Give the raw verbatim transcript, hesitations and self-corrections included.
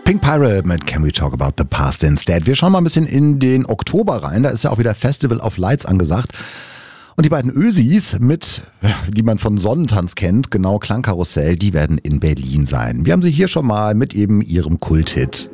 Pink Pirate mit Can We Talk About the Past Instead. Wir schauen mal ein bisschen in den Oktober rein. Da ist ja auch wieder Festival of Lights angesagt. Und die beiden Ösis mit, die man von Sonnentanz kennt, genau Klangkarussell, die werden in Berlin sein. Wir haben sie hier schon mal mit eben ihrem Kulthit